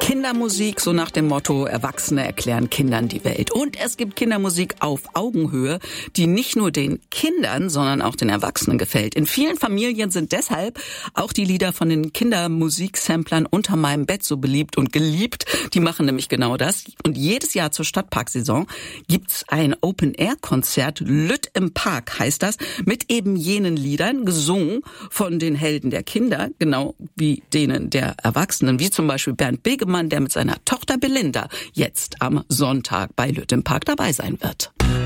Kindermusik, so nach dem Motto, Erwachsene erklären Kindern die Welt. Und es gibt Kindermusik auf Augenhöhe, die nicht nur den Kindern, sondern auch den Erwachsenen gefällt. In vielen Familien sind deshalb auch die Lieder von den Kindermusiksamplern Unter meinem Bett so beliebt und geliebt. Die machen nämlich genau das. Und jedes Jahr zur Stadtparksaison gibt's ein Open-Air-Konzert. Lütt im Park heißt das, mit eben jenen Liedern, gesungen von den Helden der Kinder, genau wie denen der Erwachsenen, wie zum Beispiel Bernd Begemann, der mit seiner Tochter Belinda jetzt am Sonntag bei Lütt im Park dabei sein wird.